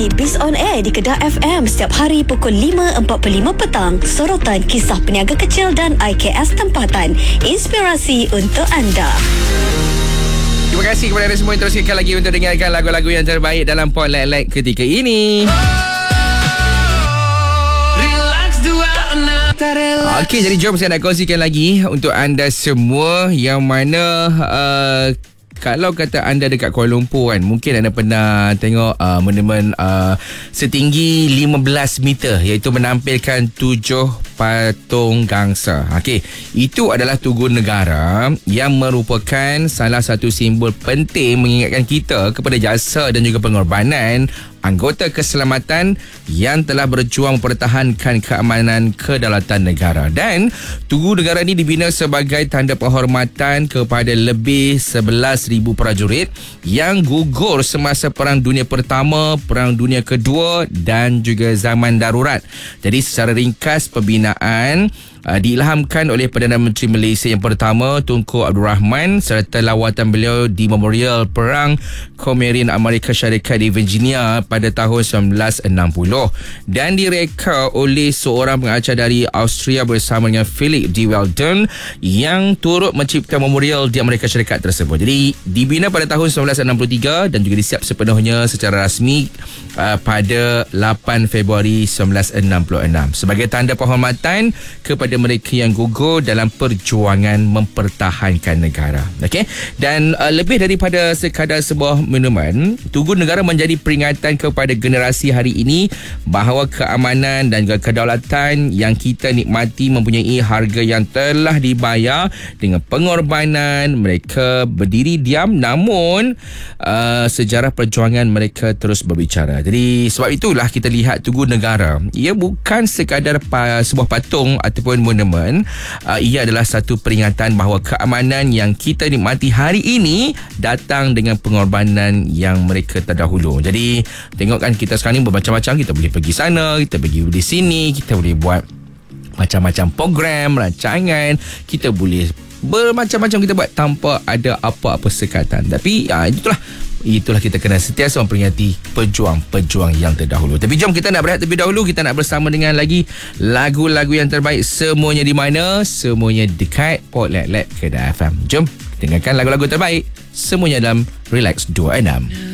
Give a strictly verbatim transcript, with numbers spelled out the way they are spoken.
Ikuti Biz On Air di Kedah F M setiap hari pukul lima empat puluh lima petang. Sorotan kisah peniaga kecil dan I K S tempatan. Inspirasi untuk anda. Terima kasih kepada anda semua yang teruskan lagi untuk dengarkan lagu-lagu yang terbaik dalam Spotlight ketika ini. Okey, jadi jom saya nak kongsikan lagi untuk anda semua yang mana uh, kalau kata anda dekat Kuala Lumpur kan, mungkin anda pernah tengok uh, monumen uh, setinggi lima belas meter, iaitu menampilkan tujuh patung gangsa. Okey, itu adalah Tugu Negara yang merupakan salah satu simbol penting mengingatkan kita kepada jasa dan juga pengorbanan anggota keselamatan yang telah berjuang mempertahankan keamanan kedaulatan negara. Dan Tugu Negara ini dibina sebagai tanda penghormatan kepada lebih sebelas ribu prajurit yang gugur semasa Perang Dunia Pertama, Perang Dunia Kedua dan juga zaman darurat. Jadi secara ringkas, pembinaan Uh, diilhamkan oleh Perdana Menteri Malaysia yang pertama, Tunku Abdul Rahman, serta lawatan beliau di Memorial Perang Komering Amerika Syarikat di Virginia pada tahun sembilan belas enam puluh, dan direka oleh seorang pengacara dari Austria bersama dengan Philip D. Weldon yang turut mencipta memorial di Amerika Syarikat tersebut. Jadi dibina pada tahun sembilan belas enam puluh tiga dan juga disiap sepenuhnya secara rasmi uh, pada lapan Februari sembilan belas enam puluh enam sebagai tanda penghormatan kepada mereka yang gugur dalam perjuangan mempertahankan negara. Okey, dan uh, lebih daripada sekadar sebuah monumen, Tugu Negara menjadi peringatan kepada generasi hari ini bahawa keamanan dan juga kedaulatan yang kita nikmati mempunyai harga yang telah dibayar dengan pengorbanan mereka berdiri diam, namun uh, sejarah perjuangan mereka terus berbicara. Jadi sebab itulah kita lihat Tugu Negara, ia bukan sekadar pa- sebuah patung ataupun monumen, uh, ia adalah satu peringatan bahawa keamanan yang kita nikmati hari ini datang dengan pengorbanan yang mereka terdahulu. Jadi tengok kan, kita sekarang ni bermacam-macam, kita boleh pergi sana, kita pergi di sini, kita boleh buat macam-macam program, rancangan, kita boleh bermacam-macam kita buat tanpa ada apa-apa sekatan. Tapi ya, itulah Itulah kita kena sentiasa memperingati pejuang-pejuang yang terdahulu. Tapi jom kita nak berehat terlebih dahulu. Kita nak bersama dengan lagi lagu-lagu yang terbaik. Semuanya di mana? Semuanya dekat Spotlight Kedah F M. Jom dengarkan lagu-lagu terbaik semuanya dalam Relax dua puluh enam.